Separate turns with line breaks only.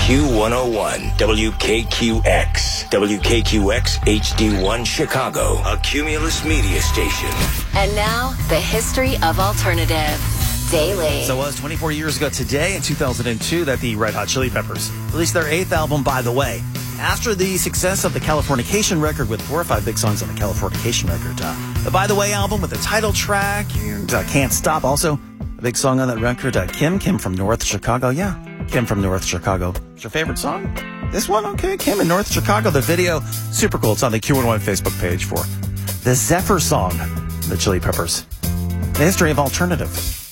Q101, WKQX, WKQX HD1 Chicago, a Cumulus media station.
And now, the history of alternative. Daily.
So it was 24 years ago today, in 2002, that the Red Hot Chili Peppers released their 8th album, By the Way. After the success of the Californication record with 4 or 5 big songs on the Californication record, the By the Way album with the title track and Can't Stop, also a big song on that record. Kim from North Chicago. Yeah, Kim from North Chicago. What's your favorite song? This one? Okay, Kim in North Chicago. The video, super cool. It's on the Q101 Facebook page for the Zephyr song, the Chili Peppers. The history of alternative.